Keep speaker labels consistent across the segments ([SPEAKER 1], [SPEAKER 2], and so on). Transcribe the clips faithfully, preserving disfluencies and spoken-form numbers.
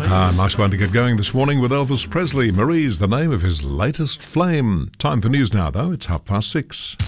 [SPEAKER 1] Ah, nice one to get going this morning with Elvis Presley. Marie's the name of his latest flame. Time for news now, though. It's half past six.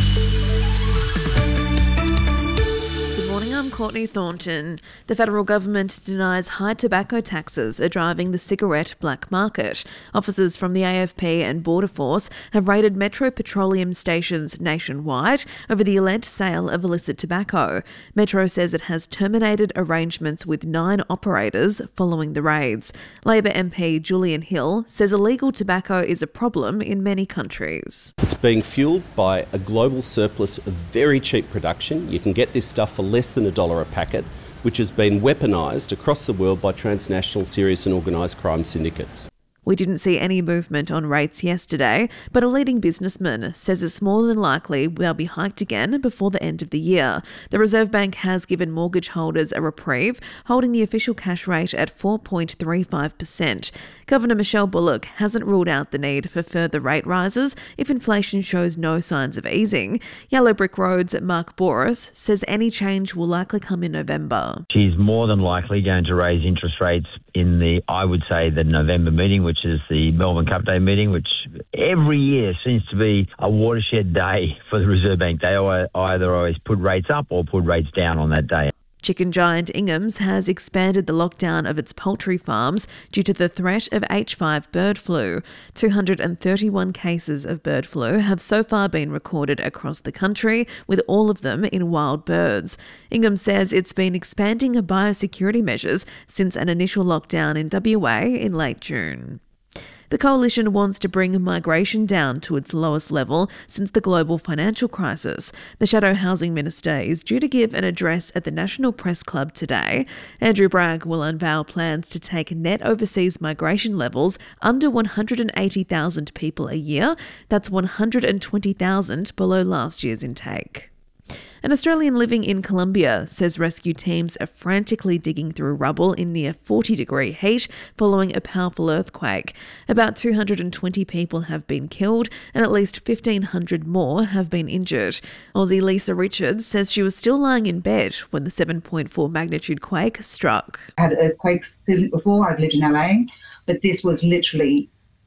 [SPEAKER 2] I'm Courtney Thornton. The federal government denies high tobacco taxes are driving the cigarette black market. Officers from the A F P and Border Force have raided Metro Petroleum stations nationwide over the alleged sale of illicit tobacco. Metro says it has terminated arrangements with nine operators following the raids. Labor M P Julian Hill says illegal tobacco is a problem in many countries.
[SPEAKER 3] It's being fuelled by a global surplus of very cheap production. You can get this stuff for less than a dollar a packet, which has been weaponised across the world by transnational serious and organised crime syndicates.
[SPEAKER 2] We didn't see any movement on rates yesterday, but a leading businessman says it's more than likely they'll be hiked again before the end of the year. The Reserve Bank has given mortgage holders a reprieve, holding the official cash rate at four point three five percent. Governor Michelle Bullock hasn't ruled out the need for further rate rises if inflation shows no signs of easing. Yellow Brick Road's Mark Boris says any change will likely come in November.
[SPEAKER 4] She's more than likely going to raise interest rates in the, I would say, the November meeting, which is the Melbourne Cup Day meeting, which every year seems to be a watershed day for the Reserve Bank. They either always put rates up or put rates down on that day.
[SPEAKER 2] Chicken giant Ingham's has expanded the lockdown of its poultry farms due to the threat of H five bird flu. two hundred thirty-one cases of bird flu have so far been recorded across the country, with all of them in wild birds. Ingham says it's been expanding biosecurity measures since an initial lockdown in W A in late June. The coalition wants to bring migration down to its lowest level since the global financial crisis. The Shadow Housing Minister is due to give an address at the National Press Club today. Andrew Bragg will unveil plans to take net overseas migration levels under one hundred eighty thousand people a year. That's one hundred twenty thousand below last year's intake. An Australian living in Colombia says rescue teams are frantically digging through rubble in near forty degree heat following a powerful earthquake. About two hundred twenty people have been killed and at least fifteen hundred more have been injured. Aussie Lisa Richards says she was still lying in bed when the seven point four magnitude quake struck.
[SPEAKER 5] I had earthquakes before. I've lived in L A, but this was literally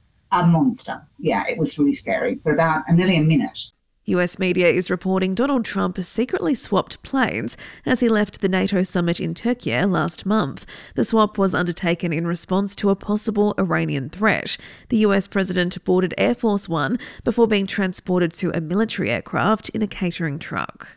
[SPEAKER 5] a monster. Yeah, it was really scary for about a nearly a minute.
[SPEAKER 2] U S media is reporting Donald Trump secretly swapped planes as he left the NATO summit in Turkey last month. The swap was undertaken in response to a possible Iranian threat. The U S president boarded Air Force One before being transported to a military aircraft in a catering truck.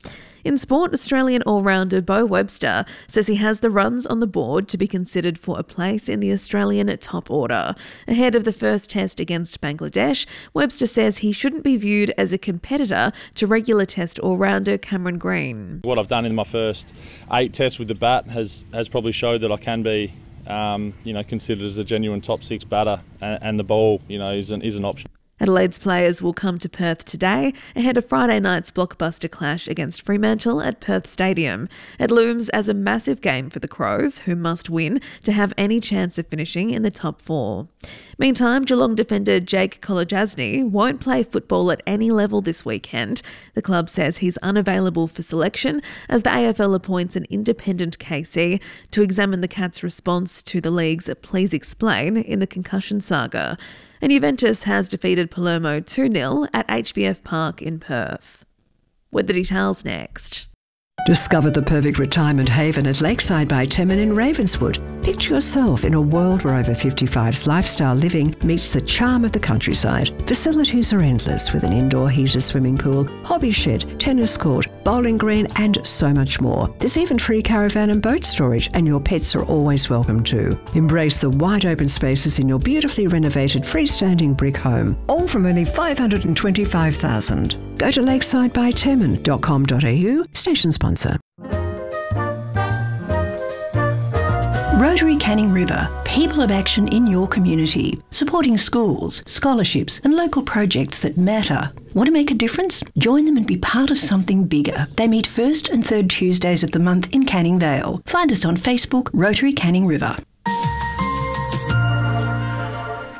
[SPEAKER 2] In sport, Australian all-rounder Beau Webster says he has the runs on the board to be considered for a place in the Australian top order. Ahead of the first test against Bangladesh, Webster says he shouldn't be viewed as a competitor to regular test all-rounder Cameron Green.
[SPEAKER 6] What I've done in my first eight tests with the bat has, has probably showed that I can be um, you know, considered as a genuine top six batter, and, and the ball you know, is an, is an option.
[SPEAKER 2] Adelaide's players will come to Perth today ahead of Friday night's blockbuster clash against Fremantle at Perth Stadium. It looms as a massive game for the Crows, who must win to have any chance of finishing in the top four. Meantime, Geelong defender Jake Kolodjasny won't play football at any level this weekend. The club says he's unavailable for selection as the A F L appoints an independent K C to examine the Cats' response to the league's Please Explain in the concussion saga. And Juventus has defeated Palermo two nil at H B F Park in Perth. With the details next.
[SPEAKER 7] Discover the perfect retirement haven at Lakeside by Temin in Ravenswood. Picture yourself in a world where over fifty-five's lifestyle living meets the charm of the countryside. Facilities are endless with an indoor heated swimming pool, hobby shed, tennis court, bowling green and so much more. There's even free caravan and boat storage, and your pets are always welcome too. Embrace the wide open spaces in your beautifully renovated freestanding brick home. All from only five hundred twenty-five thousand dollars. Go to lakeside by temin dot com dot a u, station sponsor.
[SPEAKER 8] Rotary Canning River, people of action in your community, supporting schools, scholarships and local projects that matter. Want to make a difference? Join them and be part of something bigger. They meet first and third Tuesdays of the month in Canning Vale. Find us on Facebook, Rotary Canning River.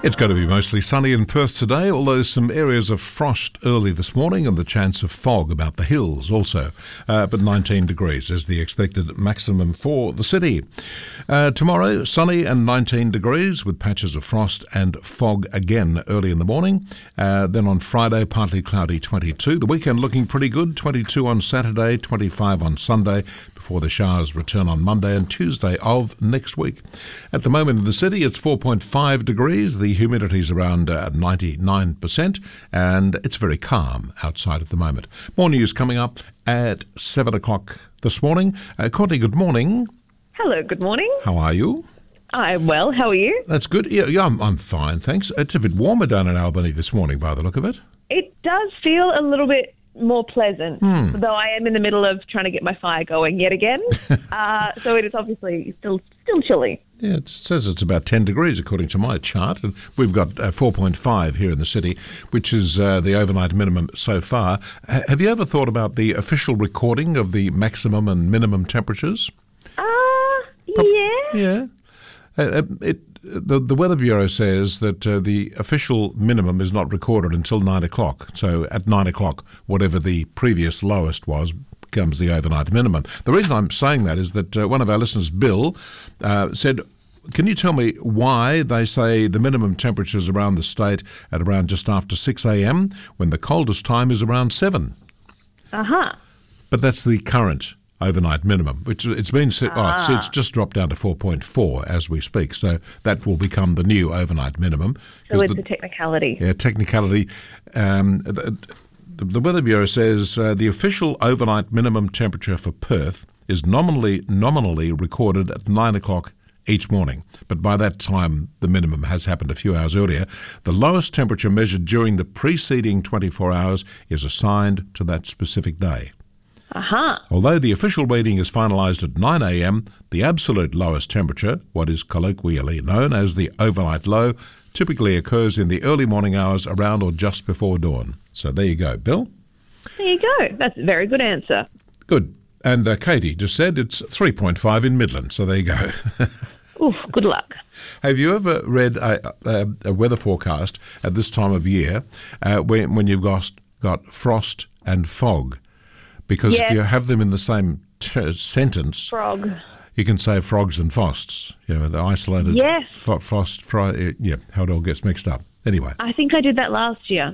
[SPEAKER 1] It's going to be mostly sunny in Perth today, although some areas of frost early this morning and the chance of fog about the hills also. Uh, but nineteen degrees is the expected maximum for the city. Uh, tomorrow, sunny and nineteen degrees with patches of frost and fog again early in the morning. Uh, then on Friday, partly cloudy, twenty-two. The weekend looking pretty good, twenty-two on Saturday, twenty-five on Sunday, before the showers return on Monday and Tuesday of next week. At the moment in the city, it's four point five degrees. The humidity is around uh, ninety-nine percent, and it's very calm outside at the moment. More news coming up at seven o'clock this morning. Uh, Courtney, good morning.
[SPEAKER 9] Hello, good morning.
[SPEAKER 1] How are you?
[SPEAKER 9] I'm well. How are you?
[SPEAKER 1] That's good. Yeah, yeah I'm, I'm fine, thanks. It's a bit warmer down in Albany this morning by the look of it.
[SPEAKER 9] It does feel a little bit more pleasant,
[SPEAKER 1] Hmm.
[SPEAKER 9] though I am in the middle of trying to get my fire going yet again. uh, so it is obviously still still chilly.
[SPEAKER 1] Yeah, it says it's about ten degrees according to my chart, and we've got uh, four point five here in the city, which is uh, the overnight minimum so far. H- have you ever thought about the official recording of the maximum and minimum temperatures?
[SPEAKER 9] Uh, yeah.
[SPEAKER 1] Yeah. Uh, it, the, the Weather Bureau says that uh, the official minimum is not recorded until nine o'clock. So at nine o'clock, whatever the previous lowest was becomes the overnight minimum. The reason I'm saying that is that uh, one of our listeners, Bill, uh, said, can you tell me why they say the minimum temperatures around the state at around just after six a.m. when the coldest time is around seven?
[SPEAKER 9] Uh-huh.
[SPEAKER 1] But that's the current overnight minimum, which it's been set,
[SPEAKER 9] Ah.
[SPEAKER 1] oh, so it's just dropped down to four point four as we speak. So that will become the new overnight minimum.
[SPEAKER 9] So
[SPEAKER 1] 'Cause
[SPEAKER 9] it's
[SPEAKER 1] the,
[SPEAKER 9] a technicality.
[SPEAKER 1] yeah, technicality. Um, the, the Weather Bureau says uh, the official overnight minimum temperature for Perth is nominally nominally recorded at nine o'clock each morning. But by that time, the minimum has happened a few hours earlier. The lowest temperature measured during the preceding twenty-four hours is assigned to that specific day.
[SPEAKER 9] Uh-huh.
[SPEAKER 1] Although the official reading is finalised at nine a.m, the absolute lowest temperature, what is colloquially known as the overnight low, typically occurs in the early morning hours around or just before dawn. So there you go, Bill.
[SPEAKER 9] There you go. That's a very good answer.
[SPEAKER 1] Good. And uh, Katie just said it's three point five in Midland, so there you go.
[SPEAKER 9] Oof, good luck.
[SPEAKER 1] Have you ever read a, a, a weather forecast at this time of year uh, when, when you've got, got frost and fog? Because
[SPEAKER 9] Yes.
[SPEAKER 1] if you have them in the same t- sentence,
[SPEAKER 9] Frog.
[SPEAKER 1] you can say frogs and frosts. You know, the isolated
[SPEAKER 9] Yes.
[SPEAKER 1] fro- frost, fro- uh, yeah, how it all gets mixed up. Anyway,
[SPEAKER 9] I think I did that last year.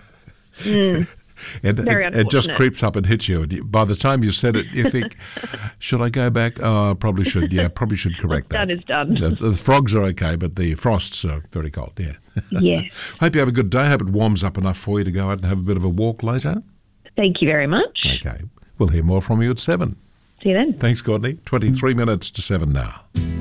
[SPEAKER 9] Mm.
[SPEAKER 1] it,
[SPEAKER 9] Very
[SPEAKER 1] it, it just
[SPEAKER 9] unfortunate.
[SPEAKER 1] creeps up and hits you. And you- by the time you said it, you think, should I go back? Oh, I probably should. Yeah, probably should correct that.
[SPEAKER 9] Done is done.
[SPEAKER 1] The, the frogs are okay, but the frosts are very cold, yeah.
[SPEAKER 9] Yeah.
[SPEAKER 1] Hope you have a good day. Hope it warms up enough for you to go out and have a bit of a walk later.
[SPEAKER 9] Thank you very much.
[SPEAKER 1] Okay. We'll hear more from you at seven.
[SPEAKER 9] See you then.
[SPEAKER 1] Thanks, Courtney. twenty-three minutes to seven now.